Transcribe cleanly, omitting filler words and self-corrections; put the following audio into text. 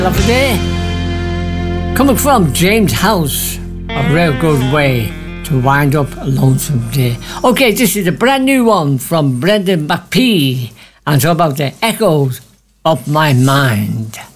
Lovely day. Coming from James House, A Real Good Way to Wind Up a Lonesome Day. Okay, this is a brand new one from Brendan McPhee, and it's about the echoes of my mind.